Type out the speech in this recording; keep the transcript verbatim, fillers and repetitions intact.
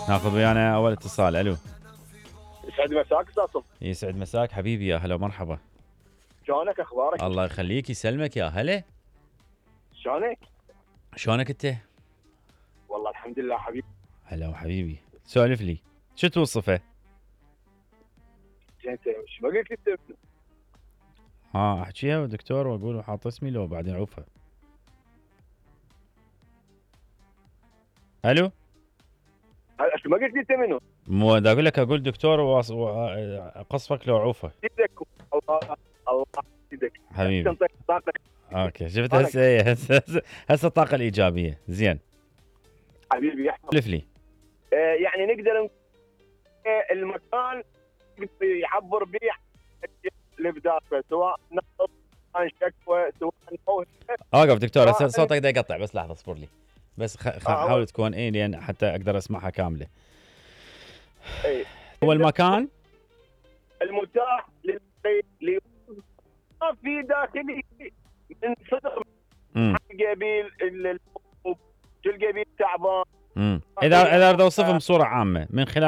ناخذ ويانا اول اتصال. الو. يسعد مساك استاذ صبحي. يسعد مساك حبيبي، يا هلا ومرحبا. شلونك اخبارك؟ الله يخليك يسلمك يا هلا. شلونك؟ شلونك انت؟ والله الحمد لله حبيبي. هلا وحبيبي، سولف لي شو توصفه؟ انت ايش ما قلت لي؟ ها احكيها دكتور واقول حاط اسمي لو بعدين عوفها. الو. ايش ما قلت لي انت منو؟ مو دا اقول لك اقول دكتور وقصفك لو عوفه. يدك الله الله يدك حبيبي. تنطيك طاقه. اوكي شفت هسه إيه، هسه هسه هسه الطاقه الايجابيه زين. حبيبي يحفظ. سولف لي. آه يعني نقدر نقول آه، المكان يعبر به اللي بداخله، سواء نقص سواء شكوى سواء موهبه. اوقف دكتور هسه آه، صوتك دا يقطع، بس لحظه اصبر لي. بس خ... خ... آه، حاول تكون ايه لين حتى اقدر اسمعها كامله. اي هو المكان المتاح لل ما في داخلي من صدر امم تلقى ال تلقى بيه تعبان. امم اذا اذا اريد اوصفهم بصوره عامه من خلال